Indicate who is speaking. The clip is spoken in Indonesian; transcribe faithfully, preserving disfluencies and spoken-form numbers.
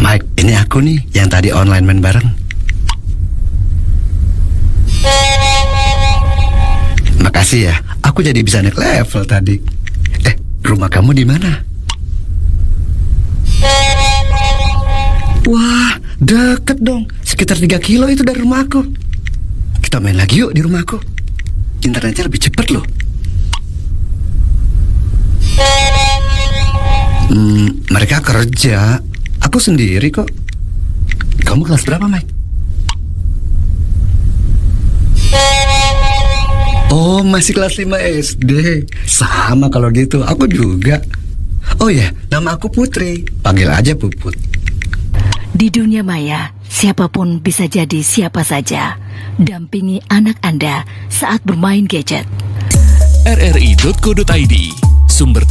Speaker 1: Mike, ini aku nih yang tadi online main bareng. Makasih ya, aku jadi bisa naik level tadi. Eh, rumah kamu di mana? Wah, deket dong. Sekitar tiga kilo itu dari rumah aku. Kita main lagi yuk di rumah aku. Internetnya lebih cepet loh. Hmm, mereka kerja. Aku sendiri kok. Kamu kelas berapa, Mike? Oh, masih kelas lima S D. Sama kalau gitu, aku juga. Oh ya, nama aku Putri. Panggil aja Puput.
Speaker 2: Di dunia maya, siapapun bisa jadi siapa saja. Dampingi anak Anda saat bermain gadget.
Speaker 3: r r i titik co titik i d, sumber